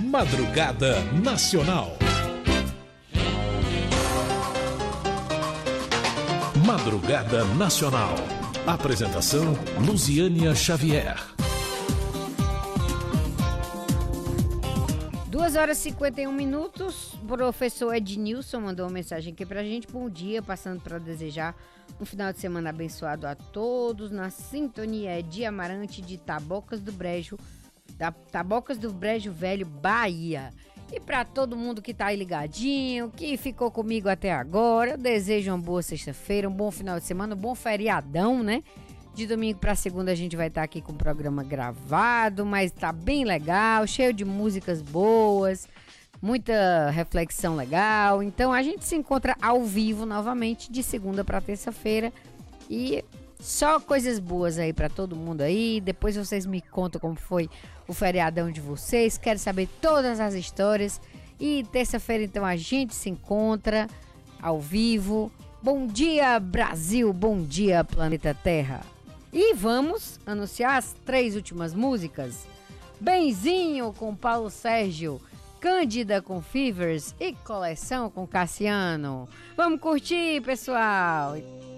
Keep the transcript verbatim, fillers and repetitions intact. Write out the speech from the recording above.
Madrugada Nacional. Madrugada Nacional. Apresentação Luziânia Xavier. duas horas e cinquenta e um minutos. O professor Ednilson mandou uma mensagem aqui pra gente. Bom dia, passando para desejar um final de semana abençoado a todos. Na sintonia de Amarante de Tabocas do Brejo, da Tabocas do Brejo Velho, Bahia. E para todo mundo que tá aí ligadinho, que ficou comigo até agora, eu desejo uma boa sexta-feira, um bom final de semana, um bom feriadão, né? De domingo para segunda a gente vai estar aqui com o programa gravado, mas tá bem legal, cheio de músicas boas, muita reflexão legal. Então a gente se encontra ao vivo novamente de segunda para terça-feira e só coisas boas aí para todo mundo aí. Depois vocês me contam como foi o feriadão de vocês, quero saber todas as histórias. E terça-feira então a gente se encontra ao vivo. Bom dia Brasil, bom dia planeta Terra. E vamos anunciar as três últimas músicas. Benzinho com Paulo Sérgio, Cândida com Fevers e Coleção com Cassiano. Vamos curtir, pessoal!